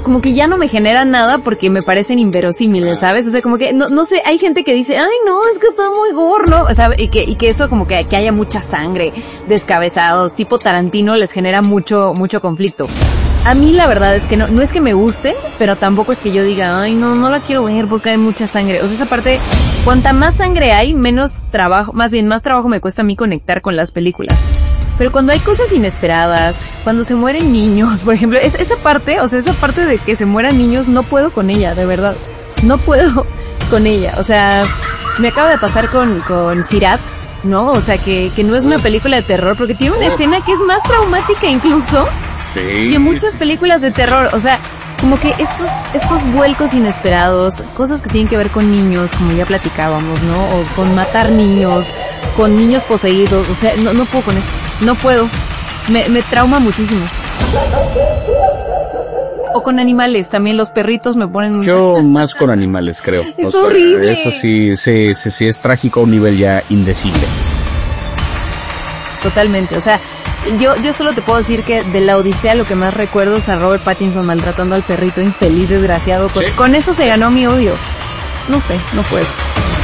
como que ya no me generan nada porque me parecen inverosímiles, ¿sabes? O sea, como que, no sé, hay gente que dice, ay, no, es que está muy gore, ¿no? O sea, y que eso como que haya mucha sangre, descabezados, tipo Tarantino, les genera mucho conflicto. A mí la verdad es que no es que me guste, pero tampoco es que yo diga, ay, no la quiero ver porque hay mucha sangre. O sea, esa parte, cuanta más sangre hay, más trabajo me cuesta a mí conectar con las películas. Pero cuando hay cosas inesperadas, cuando se mueren niños, por ejemplo, esa parte de que se mueran niños, no puedo con ella, de verdad. No puedo con ella. O sea, me acaba de pasar con Sirat, ¿no? O sea, que no es una película de terror, porque tiene una escena que es más traumática incluso que muchas películas de terror. O sea, como que estos vuelcos inesperados, cosas que tienen que ver con niños, como ya platicábamos, ¿no? O con matar niños, con niños poseídos, o sea, no puedo con eso, no puedo, me trauma muchísimo. O con animales, también los perritos me ponen muy... Yo más con animales, creo. Es horrible. Eso sí es trágico a un nivel ya indecible. Totalmente, o sea, yo solo te puedo decir que de la Odisea lo que más recuerdo es a Robert Pattinson maltratando al perrito infeliz, desgraciado. Con eso se ganó mi odio. No sé, no puedo.